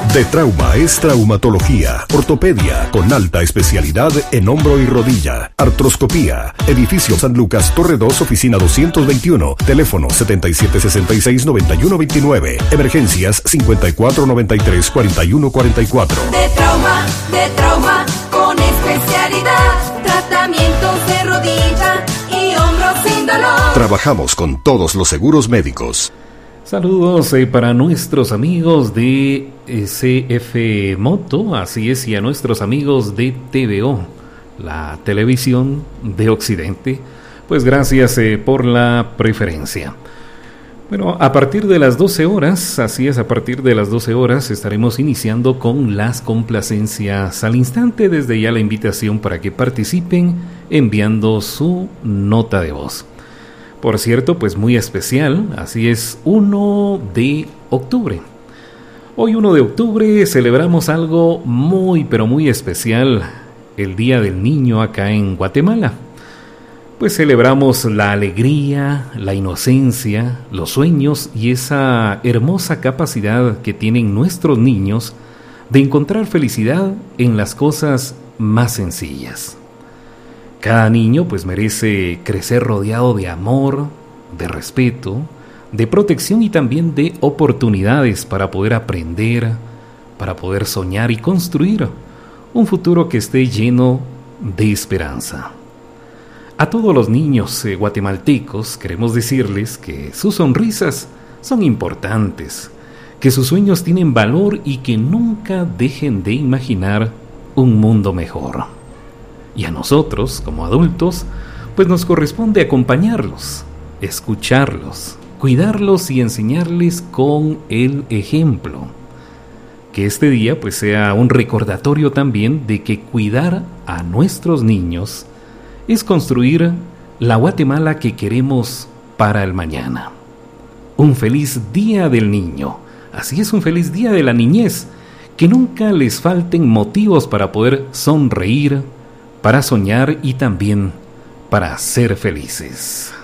De Trauma es traumatología, ortopedia con alta especialidad en hombro y rodilla, artroscopía. Edificio San Lucas, Torre 2, oficina 221, teléfono 7766-9129, emergencias 5493-4144. De trauma, con especialidad, tratamientos de rodilla y hombros sin dolor. Trabajamos con todos los seguros médicos. Saludos para nuestros amigos de CF Moto, así es, y a nuestros amigos de TVO, la televisión de Occidente. Pues gracias por la preferencia. Bueno, a partir de las 12 horas, así es, a partir de las 12 horas estaremos iniciando con las complacencias al instante. Desde ya la invitación para que participen enviando su nota de voz. Por cierto, pues muy especial, así es, 1 de octubre. Hoy 1 de octubre celebramos algo muy, pero muy especial, el Día del Niño acá en Guatemala. Pues celebramos la alegría, la inocencia, los sueños y esa hermosa capacidad que tienen nuestros niños de encontrar felicidad en las cosas más sencillas. Cada niño pues merece crecer rodeado de amor, de respeto, de protección y también de oportunidades para poder aprender, para poder soñar y construir un futuro que esté lleno de esperanza. A todos los niños guatemaltecos queremos decirles que sus sonrisas son importantes, que sus sueños tienen valor y que nunca dejen de imaginar un mundo mejor. Y a nosotros, como adultos, pues nos corresponde acompañarlos, escucharlos, cuidarlos y enseñarles con el ejemplo. Que este día pues sea un recordatorio también de que cuidar a nuestros niños es construir la Guatemala que queremos para el mañana. Un feliz Día del Niño, así es, un feliz Día de la Niñez, que nunca les falten motivos para poder sonreír, para soñar y también para ser felices.